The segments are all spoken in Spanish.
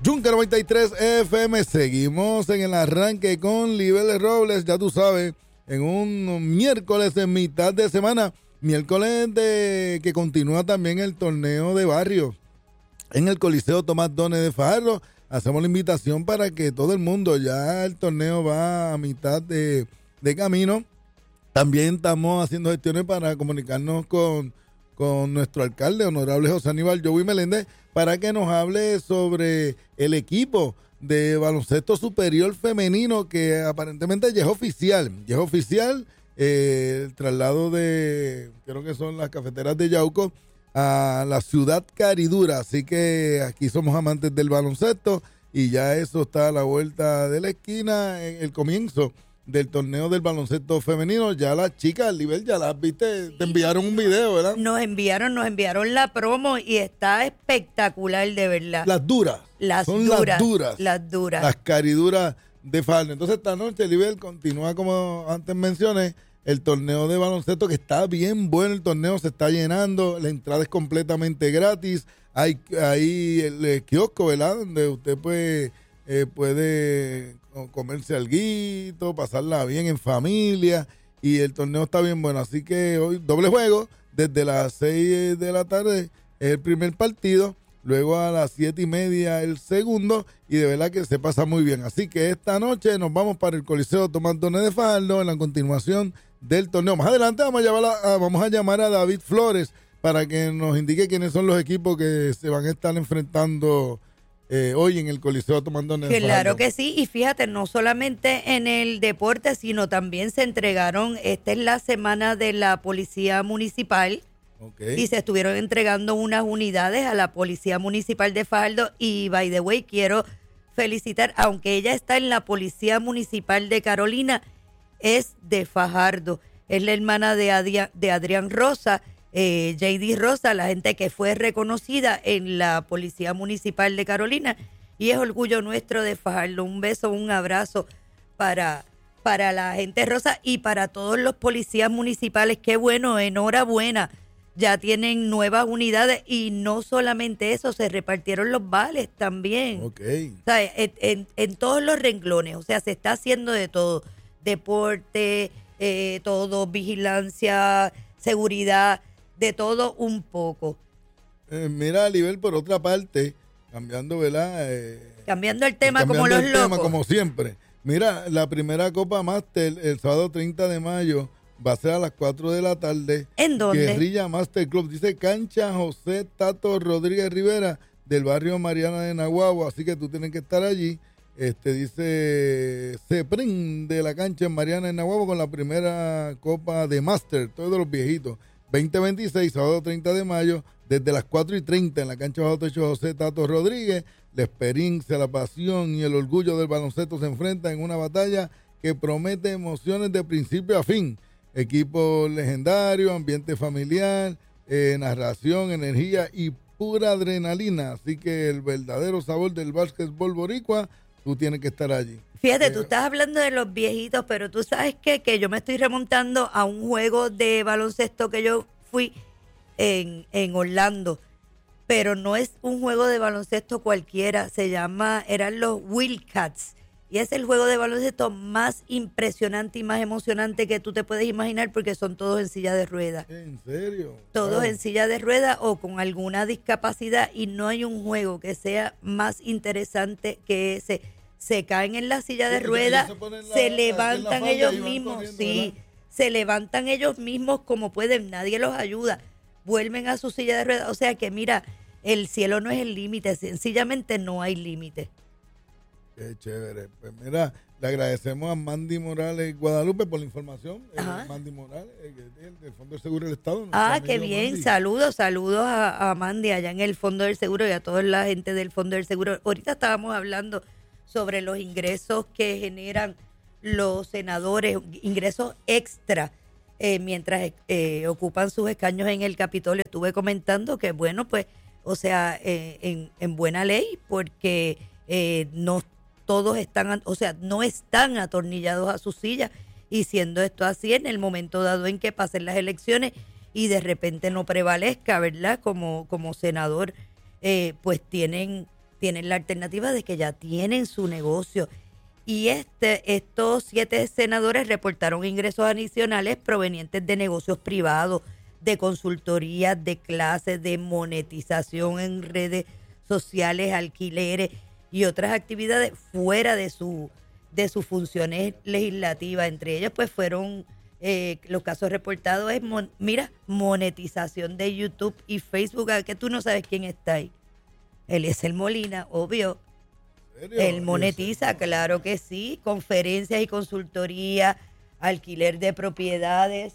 Yunca 93 FM, seguimos en el arranque con Libel Robles, ya tú sabes, en un miércoles en mitad de semana, miércoles que continúa también el torneo de barrio en el Coliseo Tomás Dones de Fajardo. Hacemos la invitación para que todo el mundo, ya el torneo va a mitad de camino. También estamos haciendo gestiones para comunicarnos con nuestro alcalde, honorable José Aníbal Joey Meléndez, para que nos hable sobre el equipo de baloncesto superior femenino que aparentemente ya es oficial. Ya es oficial el traslado de, creo que son las cafeteras de Yauco, a la ciudad caridura. Así que aquí somos amantes del baloncesto y ya eso está a la vuelta de la esquina en el comienzo del torneo del baloncesto femenino. Ya las chicas, Libel, ya las viste, te enviaron un video, ¿verdad? Nos enviaron la promo y está espectacular, de verdad. Las duras. Las duras. Las cariduras de Fajardo. Entonces esta noche, Libel, continúa como antes mencioné, el torneo de baloncesto, que está bien bueno, el torneo se está llenando, la entrada es completamente gratis, hay el kiosco, ¿verdad? Donde usted puede comerse alguito, pasarla bien en familia, y el torneo está bien bueno, así que hoy doble juego, desde las 6 de la tarde es el primer partido, luego a las 7:30 el segundo, y de verdad que se pasa muy bien, así que esta noche nos vamos para el Coliseo Tomás Dones de Fajardo en la continuación del torneo. Más adelante vamos a llamar a David Flores para que nos indique quiénes son los equipos que se van a estar enfrentando hoy en el Coliseo Tomás Dones de Fajardo. Claro que sí, y fíjate, no solamente en el deporte, sino también se entregaron, esta es la semana de la Policía Municipal, y se estuvieron entregando unas unidades a la Policía Municipal de Fajardo, y by the way, quiero felicitar, aunque ella está en la Policía Municipal de Carolina, es de Fajardo, es la hermana de Adrián Rosa, J.D. Rosa, la gente que fue reconocida en la Policía Municipal de Carolina, y es orgullo nuestro de Fajardo. Un beso, un abrazo para la gente Rosa y para todos los policías municipales. Qué bueno, enhorabuena, ya tienen nuevas unidades, y no solamente eso, se repartieron los vales también. O sea, en todos los renglones, o sea, se está haciendo de todo, deporte, todo, vigilancia, seguridad, de todo un poco. Mira, Libel, por otra parte, cambiando, ¿verdad? Cambiando el tema como los locos. Como siempre. Mira, la primera Copa Master el sábado 30 de mayo va a ser a las 4 de la tarde. ¿En dónde? Guerrilla Master Club. Dice Cancha José Tato Rodríguez Rivera del barrio Mariana de Naguabo. Así que tú tienes que estar allí. Dice Ceprin de la cancha en Mariana de Naguabo con la primera Copa de Master. Todos los viejitos. 2026, sábado 30 de mayo, desde las 4:30 en la cancha bajo techo José Tato Rodríguez. La experiencia, la pasión y el orgullo del baloncesto se enfrentan en una batalla que promete emociones de principio a fin. Equipo legendario, ambiente familiar, narración, energía y pura adrenalina. Así que el verdadero sabor del básquetbol boricua, tú tienes que estar allí. Fíjate, tú estás hablando de los viejitos, pero tú sabes que yo me estoy remontando a un juego de baloncesto que yo fui en Orlando, pero no es un juego de baloncesto cualquiera, eran los Wildcats, y es el juego de baloncesto más impresionante y más emocionante que tú te puedes imaginar, porque son todos en silla de ruedas. ¿En serio? Todos en silla de ruedas o con alguna discapacidad, y no hay un juego que sea más interesante que ese. Se caen en la silla de ruedas, se levantan ellos mismos, sí, se levantan ellos mismos como pueden, nadie los ayuda, vuelven a su silla de ruedas. O sea que mira, el cielo no es el límite, sencillamente no hay límite. Qué chévere. Pues mira, le agradecemos a Mandy Morales Guadalupe por la información. Mandy Morales, del Fondo del Seguro del Estado. Qué bien, Mandy. Saludos a Mandy allá en el Fondo del Seguro y a toda la gente del Fondo del Seguro. Ahorita estábamos hablando sobre los ingresos que generan los senadores, ingresos extra, mientras ocupan sus escaños en el Capitolio. Estuve comentando que, bueno, pues, o sea, en buena ley, porque no todos están, o sea, no están atornillados a sus sillas, y siendo esto así, en el momento dado en que pasen las elecciones y de repente no prevalezca, ¿verdad? Como senador, pues tienen tienen la alternativa de que ya tienen su negocio. Y estos 7 senadores reportaron ingresos adicionales provenientes de negocios privados, de consultorías, de clases, de monetización en redes sociales, alquileres y otras actividades fuera de sus funciones legislativas. Entre ellas, pues fueron los casos reportados es monetización de YouTube y Facebook. A que tú no sabes quién está ahí. Eliezer Molina, obvio. Él monetiza, claro que sí, conferencias y consultoría, alquiler de propiedades,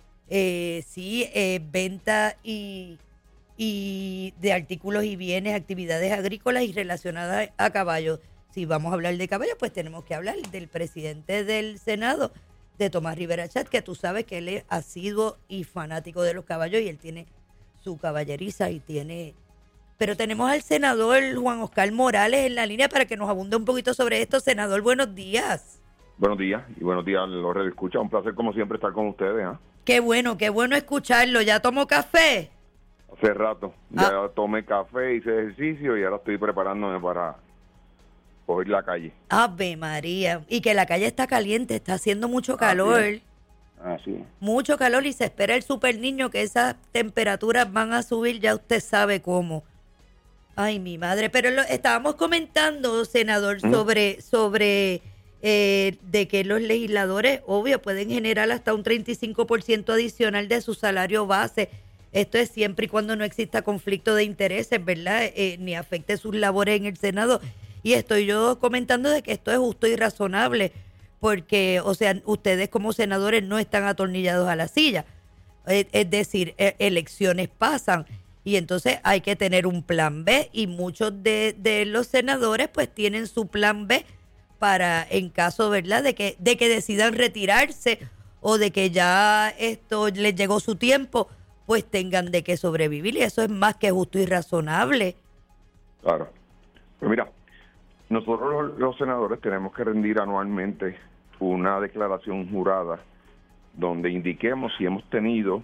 venta y de artículos y bienes, actividades agrícolas y relacionadas a caballos. Si vamos a hablar de caballos, pues tenemos que hablar del presidente del Senado, de Tomás Rivera Chatz, que tú sabes que él es asiduo y fanático de los caballos y él tiene su caballeriza y tiene... Pero tenemos al senador Juan Oscar Morales en la línea para que nos abunde un poquito sobre esto. Senador, buenos días. Buenos días, y buenos días, los redescuchas. Un placer, como siempre, estar con ustedes. Qué bueno escucharlo. ¿Ya tomó café? Hace rato. Ya tomé café, hice ejercicio y ahora estoy preparándome para coger la calle. Ave María. Y que la calle está caliente, está haciendo mucho calor. Así es. Mucho calor y se espera el super niño que esas temperaturas van a subir, ya usted sabe cómo. Ay, mi madre, pero estábamos comentando, senador, sobre de que los legisladores, obvio, pueden generar hasta un 35% adicional de su salario base. Esto es siempre y cuando no exista conflicto de intereses, ¿verdad? Ni afecte sus labores en el Senado. Y estoy yo comentando de que esto es justo y razonable, porque, o sea, ustedes como senadores no están atornillados a la silla. Es decir, elecciones pasan. Y entonces hay que tener un plan B y muchos de los senadores pues tienen su plan B para en caso, ¿verdad?, de que decidan retirarse o de que ya esto les llegó su tiempo, pues tengan de qué sobrevivir y eso es más que justo y razonable. Claro. Pues mira, nosotros los senadores tenemos que rendir anualmente una declaración jurada donde indiquemos si hemos tenido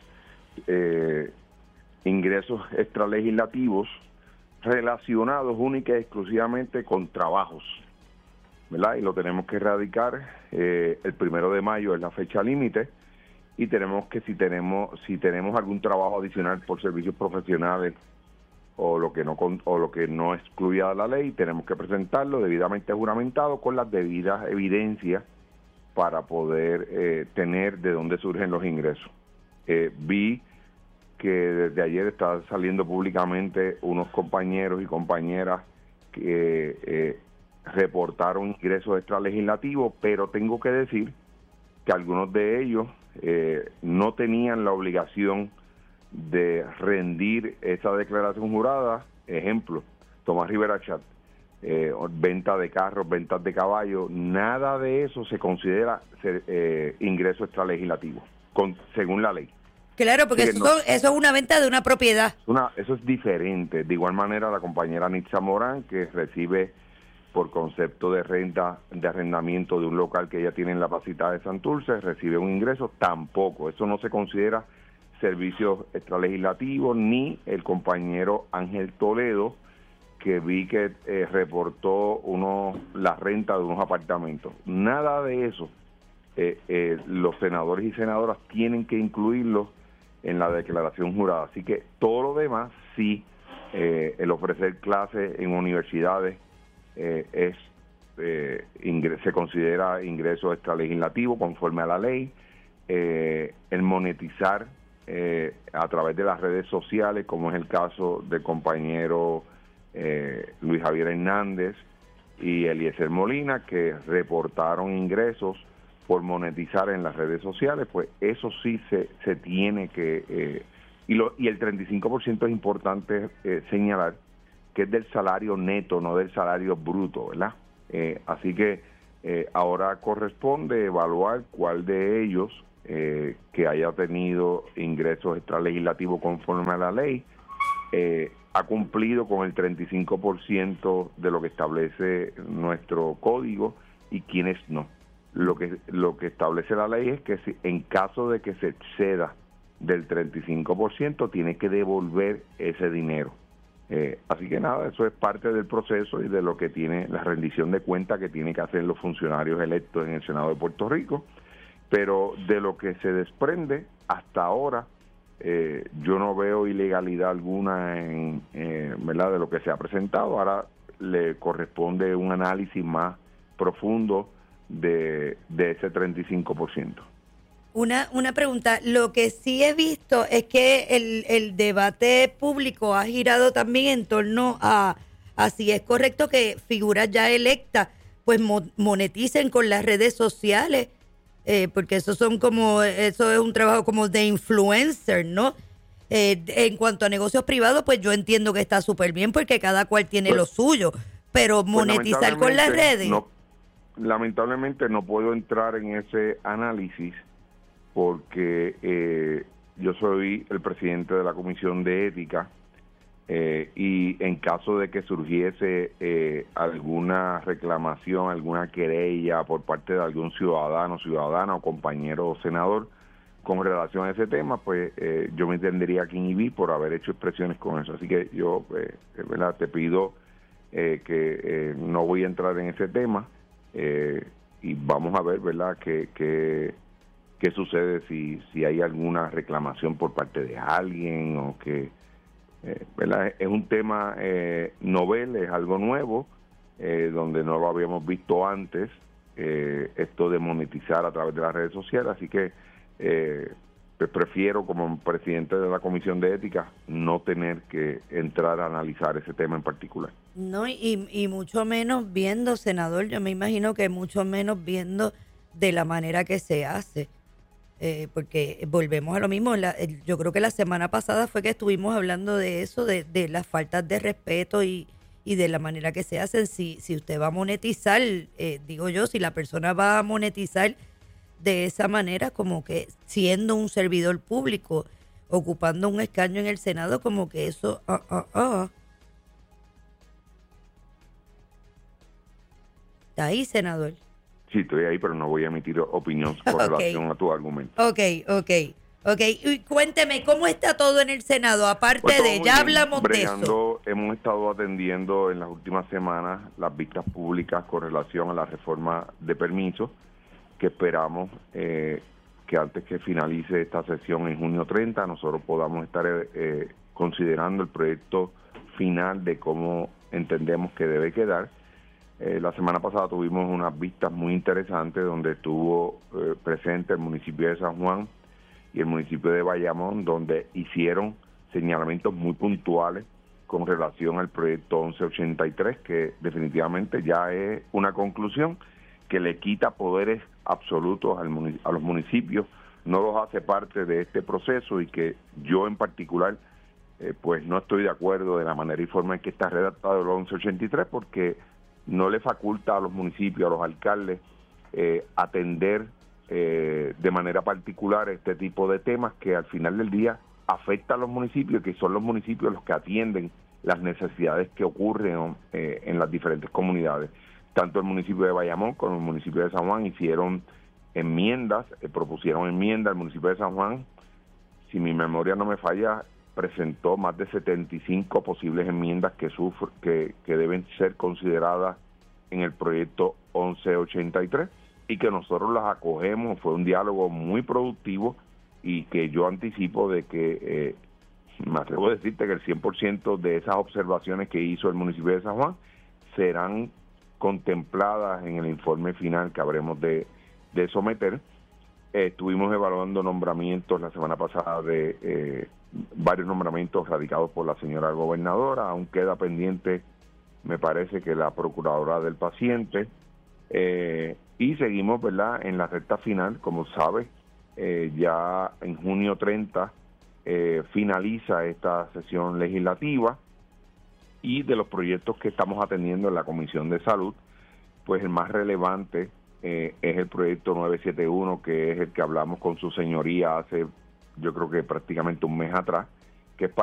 ingresos extralegislativos relacionados única y exclusivamente con trabajos, ¿verdad? Y lo tenemos que erradicar. El 1 de mayo es la fecha límite y tenemos que si tenemos algún trabajo adicional por servicios profesionales o lo que no excluya la ley, tenemos que presentarlo debidamente juramentado con las debidas evidencias para poder tener de dónde surgen los ingresos. Vi que desde ayer está saliendo públicamente unos compañeros y compañeras que reportaron ingresos extralegislativos, pero tengo que decir que algunos de ellos no tenían la obligación de rendir esa declaración jurada. Ejemplo, Tomás Rivera Chatz, venta de carros, ventas de caballos, nada de eso se considera ingreso extralegislativo, según la ley. Claro, porque eso es una venta de una propiedad. Eso es diferente. De igual manera, la compañera Nitza Morán, que recibe por concepto de renta de arrendamiento de un local que ella tiene en la Placita de Santurce, recibe un ingreso, tampoco. Eso no se considera servicios extralegislativos, ni el compañero Ángel Toledo, que vi que reportó la renta de unos apartamentos. Nada de eso. Los senadores y senadoras tienen que incluirlo en la declaración jurada. Así que todo lo demás, sí, el ofrecer clases en universidades se considera ingreso extralegislativo conforme a la ley. El monetizar a través de las redes sociales, como es el caso del compañero Luis Javier Hernández y Eliezer Molina, que reportaron ingresos por monetizar en las redes sociales, pues eso sí se tiene que... y el 35% es importante señalar que es del salario neto, no del salario bruto, ¿verdad? Así que ahora corresponde evaluar cuál de ellos que haya tenido ingresos extralegislativos conforme a la ley ha cumplido con el 35% de lo que establece nuestro código y quienes no. Lo que establece la ley es que en caso de que se exceda del 35%, tiene que devolver ese dinero. Así que nada, eso es parte del proceso y de lo que tiene la rendición de cuentas que tienen que hacer los funcionarios electos en el Senado de Puerto Rico. Pero de lo que se desprende hasta ahora, yo no veo ilegalidad alguna en ¿verdad? De lo que se ha presentado. Ahora le corresponde un análisis más profundo de ese 35%. Una pregunta, lo que sí he visto es que el debate público ha girado también en torno a si es correcto que figuras ya electas pues moneticen con las redes sociales, porque eso es un trabajo como de influencer, ¿no? En cuanto a negocios privados, pues yo entiendo que está súper bien porque cada cual tiene lo suyo, pero monetizar con las redes. Lamentablemente no puedo entrar en ese análisis porque yo soy el presidente de la Comisión de Ética y en caso de que surgiese alguna reclamación, alguna querella por parte de algún ciudadano, ciudadana o compañero senador con relación a ese tema, pues yo me tendría que inhibir por haber hecho expresiones con eso. Así que yo ¿verdad? Te pido que no voy a entrar en ese tema y vamos a ver, ¿verdad?, qué sucede si hay alguna reclamación por parte de alguien o que, ¿verdad? Es un tema novel, es algo nuevo, donde no lo habíamos visto antes, esto de monetizar a través de las redes sociales, así que pues prefiero como presidente de la Comisión de Ética no tener que entrar a analizar ese tema en particular. No, y mucho menos viendo, senador, yo me imagino que mucho menos viendo de la manera que se hace. Porque volvemos a lo mismo, yo creo que la semana pasada fue que estuvimos hablando de eso, de las faltas de respeto y de la manera que se hacen. Si usted va a monetizar, digo yo, si la persona va a monetizar de esa manera, como que siendo un servidor público, ocupando un escaño en el Senado, como que eso... ¿Está ahí, senador? Sí, estoy ahí, pero no voy a emitir opinión con relación a tu argumento. Ok. Y cuénteme, ¿cómo está todo en el Senado? Aparte pues de, ya hablamos de eso. Hemos estado atendiendo en las últimas semanas las vistas públicas con relación a la reforma de permisos, que esperamos que antes que finalice esta sesión en junio 30, nosotros podamos estar considerando el proyecto final de cómo entendemos que debe quedar. La semana pasada tuvimos unas vistas muy interesantes donde estuvo presente el municipio de San Juan y el municipio de Bayamón, donde hicieron señalamientos muy puntuales con relación al proyecto 1183, que definitivamente ya es una conclusión que le quita poderes absolutos a los municipios, no los hace parte de este proceso y que yo en particular pues no estoy de acuerdo de la manera y forma en que está redactado el 1183 porque no le faculta a los municipios, a los alcaldes, atender de manera particular este tipo de temas que al final del día afecta a los municipios, que son los municipios los que atienden las necesidades que ocurren en las diferentes comunidades. Tanto el municipio de Bayamón como el municipio de San Juan hicieron enmiendas, propusieron enmiendas. El municipio de San Juan, si mi memoria no me falla, presentó más de 75 posibles enmiendas que deben ser consideradas en el proyecto 1183 y que nosotros las acogemos. Fue un diálogo muy productivo y que yo anticipo de que, me atrevo a decirte que el 100% de esas observaciones que hizo el municipio de San Juan serán contempladas en el informe final que habremos de someter. Estuvimos evaluando nombramientos la semana pasada de varios nombramientos radicados por la señora gobernadora. Aún queda pendiente, me parece, que la procuradora del paciente. Y seguimos, ¿verdad?, en la recta final. Como sabes, ya en junio 30 finaliza esta sesión legislativa, y de los proyectos que estamos atendiendo en la Comisión de Salud, pues el más relevante es el proyecto 971, que es el que hablamos con su señoría hace, yo creo que prácticamente un mes atrás, que es para